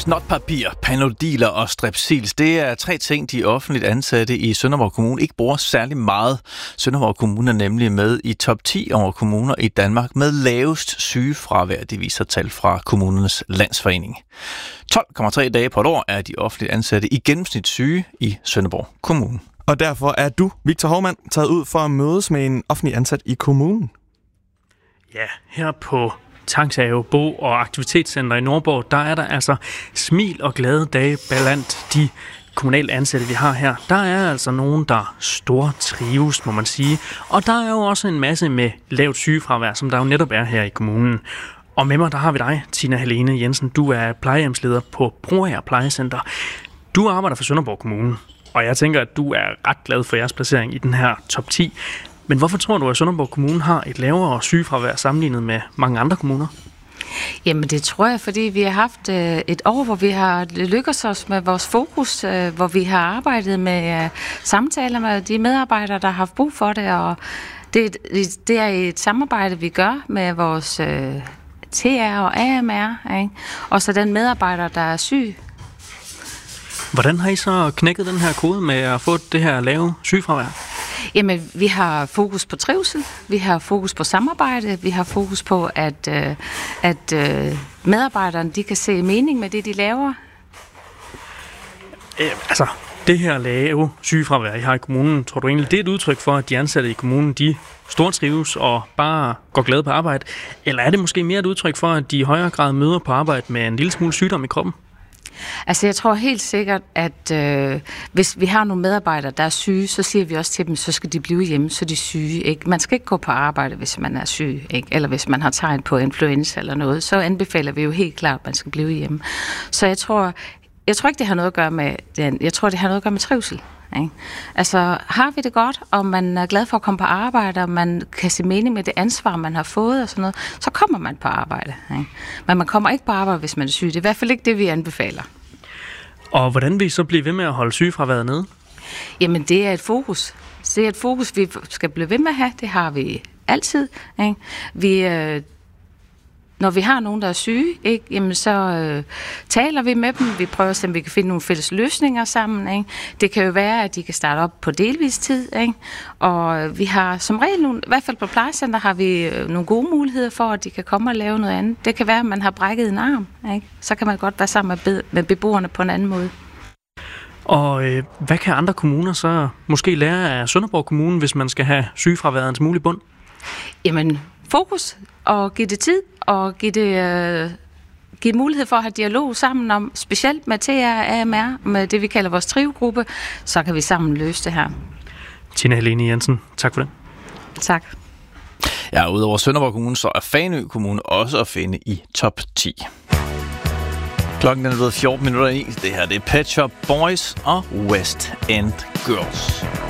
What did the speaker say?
Snotpapir, panodiler og strepsils, det er 3 ting, de offentligt ansatte i Sønderborg Kommune ikke bruger særlig meget. Sønderborg Kommune er nemlig med i top 10 over kommuner i Danmark med lavest sygefravær, det viser tal fra Kommunernes Landsforening. 12,3 dage på et år er de offentligt ansatte i gennemsnit syge i Sønderborg Kommune. Og derfor er du, Victor Hovmand, taget ud for at mødes med en offentlig ansat i kommunen. Ja, her på Tangshave Bo- og Aktivitetscenter i Nordborg, der er der altså smil og glade dage blandt de kommunale ansatte, vi har her. Der er altså nogen, der stortrives, må man sige. Og der er jo også en masse med lavt sygefravær, som der jo netop er her i kommunen. Og med mig, der har vi dig, Tina Helene Jensen. Du er plejehjemsleder på Broager Plejecenter. Du arbejder for Sønderborg Kommune, og jeg tænker, at du er ret glad for jeres placering i den her top 10. Men hvorfor tror du, at Sønderborg Kommune har et lavere sygefravær sammenlignet med mange andre kommuner? Jamen det tror jeg, fordi vi har haft et år, hvor vi har lykkedes os med vores fokus, hvor vi har arbejdet med samtaler med de medarbejdere, der har haft brug for det, og det er et samarbejde, vi gør med vores TR og AMR, ikke? Og så den medarbejder, der er syg. Hvordan har I så knækket den her kode med at få det her lave sygefravær? Jamen, vi har fokus på trivsel, vi har fokus på samarbejde, vi har fokus på, at medarbejderne de kan se mening med det, de laver. Altså, det her lave sygefravær, I har i kommunen, tror du egentlig, det er et udtryk for, at de ansatte i kommunen, de stortrives og bare går glade på arbejde? Eller er det måske mere et udtryk for, at de i højere grad møder på arbejde med en lille smule sygdom i kroppen? Altså jeg tror helt sikkert, at hvis vi har nogle medarbejdere, der er syge, så siger vi også til dem, så skal de blive hjemme, så de er syge. Ikke? Man skal ikke gå på arbejde, hvis man er syg, ikke? Eller hvis man har tegn på influenza eller noget. Så anbefaler vi jo helt klart, at man skal blive hjemme. Så jeg tror ikke, det har noget at gøre med den. Jeg tror, det har noget at gøre med trivsel. Ikke? Altså har vi det godt, og man er glad for at komme på arbejde, og man kan se mening med det ansvar, man har fået og sådan noget, så kommer man på arbejde. Ikke? Men man kommer ikke på arbejde, hvis man er syg. Det er i hvert fald ikke det, vi anbefaler. Og hvordan vil I så blive ved med at holde sygefraværet nede? Jamen det er et fokus. Det er et fokus, vi skal blive ved med at have. Det har vi altid. Ikke? Når vi har nogen, der er syge, ikke, jamen så taler vi med dem. Vi prøver at se, om vi kan finde nogle fælles løsninger sammen. Ikke? Det kan jo være, at de kan starte op på delvis tid. Ikke? Og vi har som regel, i hvert fald på plejecenter, har vi nogle gode muligheder for, at de kan komme og lave noget andet. Det kan være, at man har brækket en arm. Ikke? Så kan man godt være sammen med beboerne på en anden måde. Og hvad kan andre kommuner så måske lære af Sønderborg Kommune, hvis man skal have sygefraværet en smule bund? Jamen, fokus og give det tid og give mulighed for at have dialog sammen om, specielt med TR og AMR, med det vi kalder vores trivegruppe, så kan vi sammen løse det her. Tina Helene Jensen, tak for det. Tak. Ja, udover Sønderborg Kommune, så er Fanø Kommune også at finde i top 10. Klokken er blevet 14 minutter i. Det her det er Pet Shop Boys og West End Girls.